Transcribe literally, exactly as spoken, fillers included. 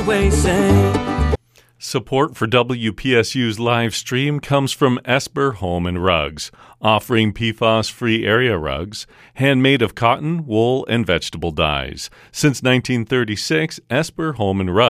always say. Support for W P S U's live stream comes from Esper Home and Rugs, offering P FAS-free area rugs, handmade of cotton, wool, and vegetable dyes. Since nineteen thirty-six, Esper Home and Rugs